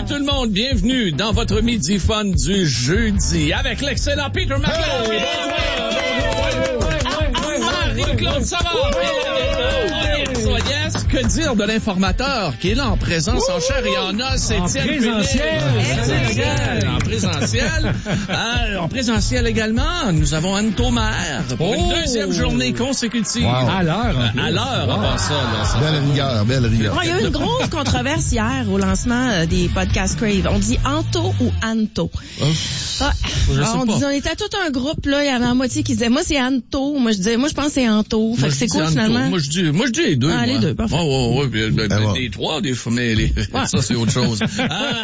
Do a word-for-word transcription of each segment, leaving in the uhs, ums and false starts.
Salut tout le monde, bienvenue dans votre Midi Fun du jeudi avec l'excellent Peter McLeod. Hey, Marie-Claude Savard. Yes, que dire de l'informateur qui est là en présence, Ouh, en chair et en os, en présentiel. En présentiel. euh, en présentiel également, nous avons Anne Thomaire pour oh. une deuxième journée consécutive. Wow. À l'heure. Euh, à l'heure, wow. avant ça. Là, ça belle rigueur, belle rigueur. Bon, il y a eu une grosse controverse hier au lancement euh, des podcasts Crave. On dit Anto ou Anto. Oh. Ah, on, dit, on était tout un groupe, là, il y avait la moitié qui disait, moi c'est Anto, moi je disais, moi je pense que c'est Anto. Fait moi, que c'est quoi finalement? Moi je dis, moi je dis les deux. Ah, les deux, parfait. Oh, oh, oh, ben, ben, ben, les trois, des fois, mais les, ouais. ça c'est autre chose. ah,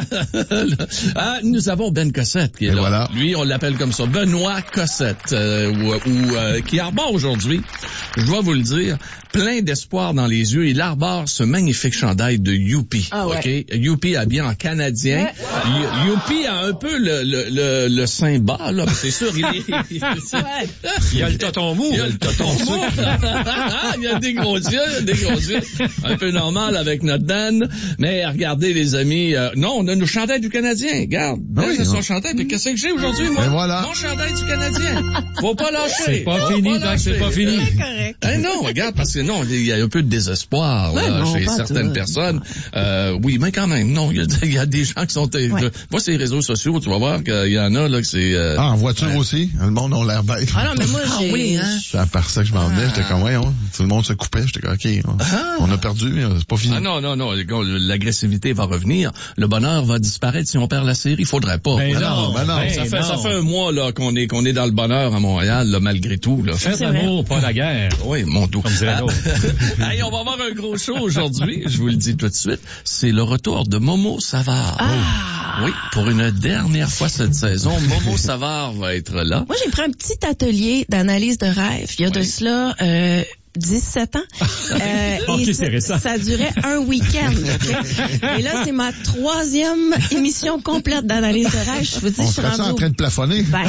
ah, nous avons Ben Cossette qui est Et là. Voilà. Lui, on l'appelle comme ça, Benoît Cossette, euh, ou, ou euh, qui arbore aujourd'hui, je dois vous le dire, plein d'espoir dans les yeux. Il arbore ce magnifique chandail de Youpi. Ah ouais. Okay? Youpi habillé en canadien. Ouais. Youpi a un peu le, le, le, le sein bas, là. C'est sûr, il est... il y a le toton mou. Il y a le toton mou. Il y a des gros yeux, des gros yeux. Un peu normal avec notre Dan. Mais regardez, les amis, euh, non, on a nos chandails du Canadien. Regarde. Ben oui, c'est son chandail. Puis qu'est-ce que j'ai aujourd'hui, moi? Ben voilà. Mon chandail du Canadien. Faut pas lâcher. C'est pas Faut fini, pas donc c'est pas fini. C'est correct. Eh non, regarde, parce que non, il y a un peu de désespoir là, ouais, non, chez certaines tout. personnes. Euh, oui, mais quand même, non, il y a, il y a des gens qui sont... Ouais. Moi, c'est les réseaux sociaux, tu vas voir qu'il y en a, là, que c'est... Euh, ah, en voiture ouais. aussi? Le monde a l'air bête. Ah non, mais moi, j'ai... Ah oui, hein? C'est à part ça que je m'en venais, ah. j'étais comme, ouais, on, tout le monde se coupait, j'étais comme, OK, on, ah. on a perdu, mais c'est pas fini. Ah non, non, non, l'agressivité va revenir, le bonheur va disparaître si on perd la série, il faudrait pas. Ben ben non, ben non. Ben ça, fait, non. ça fait un mois là qu'on est qu'on est dans le bonheur à Montréal, là, malgré tout. Là. Faites l'amour, pas la guerre. Oui, mon doux. Comme dirait l'autre. Hey, on va avoir un gros show aujourd'hui, je vous le dis tout de suite. C'est le retour de Momo Savard. Ah. Oui, pour une dernière fois cette saison, Momo Savard va être là. Moi, j'ai pris un petit atelier d'analyse de rêve. Il y a oui. de cela... Euh, dix-sept ans. Euh, okay, et ça, ça durait un week-end. Okay? Et là, c'est ma troisième émission complète d'analyse de rêve. Je vous dis, on je suis rendue en train de plafonner. Ben,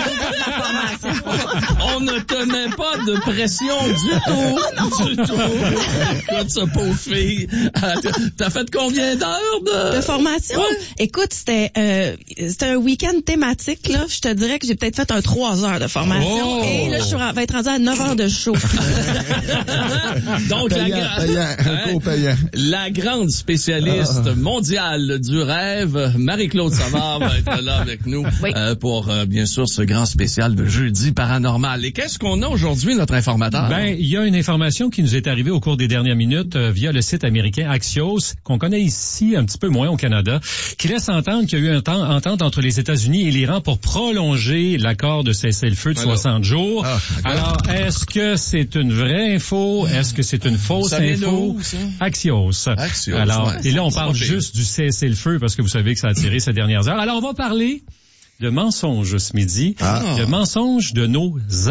on ne te met pas de pression du tout. Oh, du tout. Écoute, ça pauvre fille. T'as fait combien d'heures de... de formation? Ouais. Écoute, c'était euh, c'était un week-end thématique. Là. Je te dirais que j'ai peut-être fait un trois heures de formation. Oh. Et là, je suis, vais être rendue à neuf heures de show. Donc, payant, la, payant, hein, la grande spécialiste ah. mondiale du rêve, Marie-Claude Savard, va être là avec nous oui. euh, pour, euh, bien sûr, ce grand spécial de Jeudi Paranormal. Et qu'est-ce qu'on a aujourd'hui, notre informateur? Ben, il y a une information qui nous est arrivée au cours des dernières minutes euh, via le site américain Axios, qu'on connaît ici un petit peu moins au Canada, qui laisse entendre qu'il y a eu une entente entre les États-Unis et l'Iran pour prolonger l'accord de cessez-le-feu de Alors. soixante jours. Ah, Alors, est-ce que c'est une vraie info? Est-ce que c'est une fausse ça info? Où, ça? Axios. Axios. Alors, ouais, et là, on ça, parle ça juste du cessez-le-feu parce que vous savez que ça a tiré ces dernières heures. Alors, on va parler de mensonges ce midi. Ah. De mensonges de nos